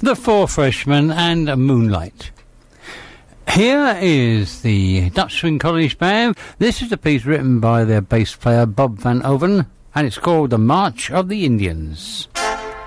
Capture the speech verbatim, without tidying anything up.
The Four Freshmen and Moonlight. Here is the Dutch Swing College Band. This is a piece written by their bass player Bob van Oven, and it's called The March of the Indians.